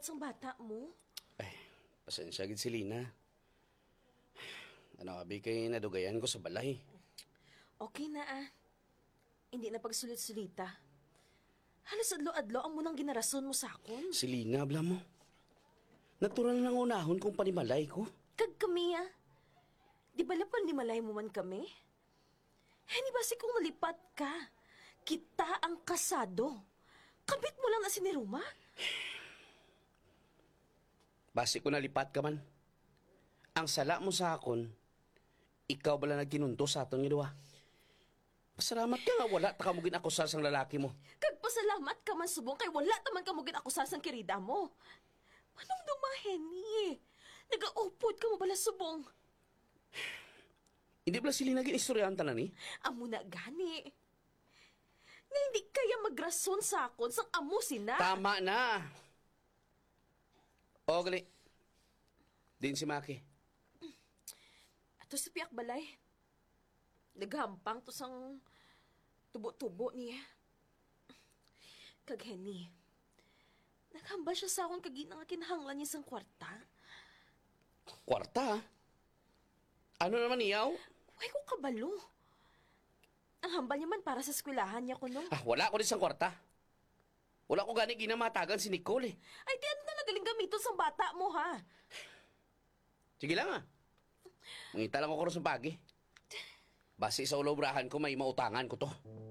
nalipat sang bata mo? Ay, pasensya gid si Lina. Ano abi kay nadugayan ko sa balay. Okay na Hindi na pagsulit-sulita. Halos adlo-adlo ang munang ginarason mo sa akon. Si Lina, abla mo. Natural nang unahon kung panimalay ko. Kag kami Di ba lapan ni malay mo man kami? Hindi ba si kung nalipat ka? Kita ang kasado. Kabit mo lang na si Neruma? Basi ko nalipat ka man. Ang sala mo sa akon, ikaw bala nagkinunto sa aton nga duwa. Pasalamat ka nga wala ta kamugin akusar sang lalaki mo. Kagpasalamat ka man subong kay wala taman kamugin akusar sang kirida mo. Manong dumahen ni? Nagaupod ka mo bala subong. Hindi bala sila naging istoryahan tanan ni? Amo na gani. Na hindi kaya magrason sa akon sang amo sina. Tama na. O, gali. Din si Maki. Ato si Piak Balay. Naghampang to sang tubo-tubo niya. Kag Henny. Naghambal siya sa akong kaginang kinahanglan niya sang kwarta. Kwarta? Ano naman iyaw? Huwag ko kabalo. Ang hambal niya man para sa eskwelahan niya ko, no? Wala ko din sang kwarta. Wala ko gani ginamatagan si Nicole Ay, di ano na nagaling gamiton sa bata mo, ha? Sige lang Mangita lang ako rin sa pagi. Basi sa ulabrahan ko may mautangan ko to.